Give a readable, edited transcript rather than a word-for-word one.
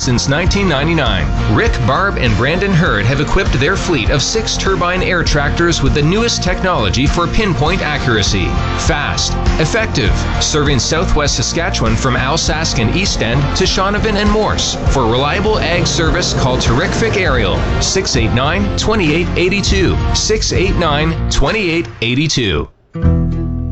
since 1999. Rick, Barb, and Brandon Hurd have equipped their fleet of 6-turbine air tractors with the newest technology for pinpoint accuracy. Fast, effective, serving southwest Saskatchewan from Alsask and East End to Shaunavon and Morse. For reliable ag service, call Terrific Aerial, 689-2882, 689-2882.